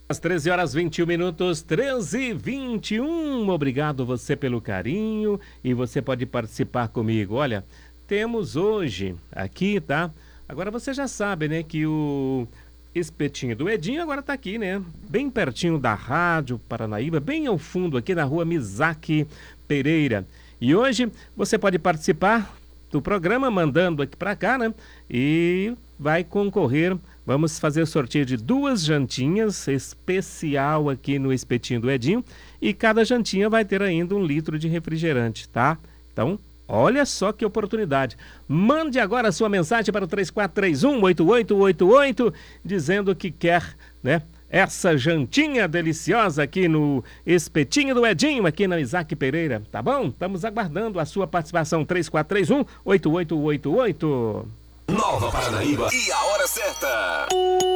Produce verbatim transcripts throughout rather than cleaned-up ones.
Às treze horas e vinte e um minutos, treze e vinte e um. Obrigado você pelo carinho e você pode participar comigo. Olha, temos hoje aqui, tá? Agora você já sabe, né, que o espetinho do Edinho agora tá aqui, né? Bem pertinho da Rádio Paranaíba, bem ao fundo aqui na rua Misaki Pereira. E hoje você pode participar do programa mandando aqui para cá, né? E vai concorrer. Vamos fazer o sorteio de duas jantinhas especial aqui no espetinho do Edinho e cada jantinha vai ter ainda um litro de refrigerante, tá? Então, olha só que oportunidade. Mande agora a sua mensagem para o três quatro três um, oito oito oito oito dizendo que quer, né? Essa jantinha deliciosa aqui no espetinho do Edinho, aqui na Isaac Pereira, tá bom? Estamos aguardando a sua participação. Três quatro três um, oito oito oito oito. Nova Paranaíba e a hora certa.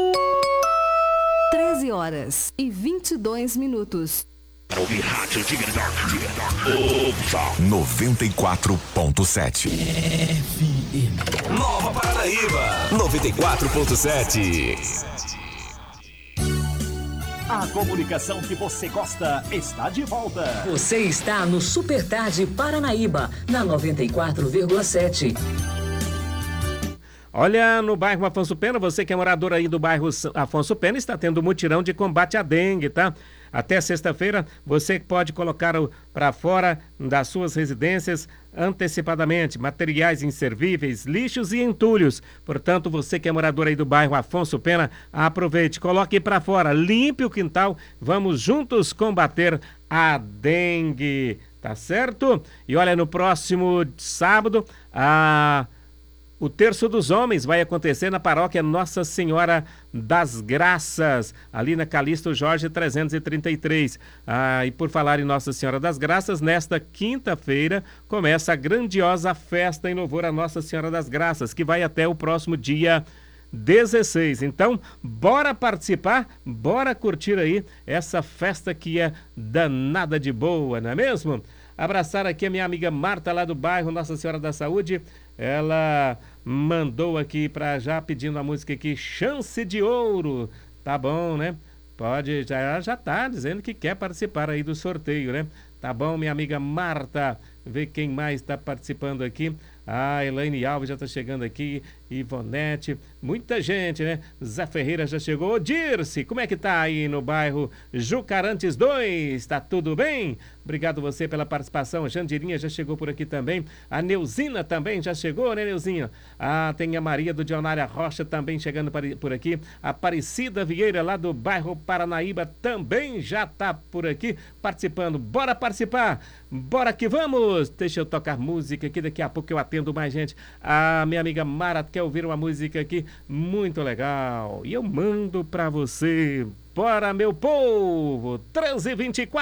treze horas e vinte e dois minutos. Para ouvir rádio, diga noventa e quatro ponto sete. F M. Nova Paranaíba, noventa e quatro ponto sete. A comunicação que você gosta está de volta. Você está no Super Tarde Paranaíba, na noventa e quatro vírgula sete. Olha, no bairro Afonso Pena, você que é morador aí do bairro Afonso Pena, está tendo mutirão de combate à dengue, tá? Até sexta-feira, você pode colocar para fora das suas residências antecipadamente materiais inservíveis, lixos e entulhos. Portanto, você que é morador aí do bairro Afonso Pena, aproveite, coloque para fora, limpe o quintal, vamos juntos combater a dengue, tá certo? E olha, no próximo sábado, a... o Terço dos Homens vai acontecer na paróquia Nossa Senhora das Graças, ali na Calixto Jorge trezentos e trinta e três. Ah, e por falar em Nossa Senhora das Graças, nesta quinta-feira começa a grandiosa festa em louvor a Nossa Senhora das Graças, que vai até o próximo dia dezesseis. Então, bora participar, bora curtir aí essa festa que é danada de boa, não é mesmo? Abraçar aqui a minha amiga Marta, lá do bairro Nossa Senhora da Saúde. Ela mandou aqui para já pedindo a música aqui, Chance de Ouro. Tá bom, né? Pode, já, já tá dizendo que quer participar aí do sorteio, né? Tá bom, minha amiga Marta. Vê quem mais está participando aqui. Ah, Elaine Alves já está chegando aqui. Ivonete, muita gente, né? Zé Ferreira já chegou. Ô, Dirce, como é que tá aí no bairro Jucarantes dois? Tá tudo bem? Obrigado você pela participação. A Jandirinha já chegou por aqui também. A Neuzina também já chegou, né, Neuzinha? Ah, tem a Maria do Dionária Rocha também chegando por aqui. A Aparecida Vieira, lá do bairro Paranaíba, também já tá por aqui participando. Bora participar! Bora que vamos! Deixa eu tocar música aqui, daqui a pouco eu atendo mais gente. A minha amiga Mara quer ouvir uma música aqui muito legal. E eu mando pra você. Bora, meu povo! treze e vinte e quatro.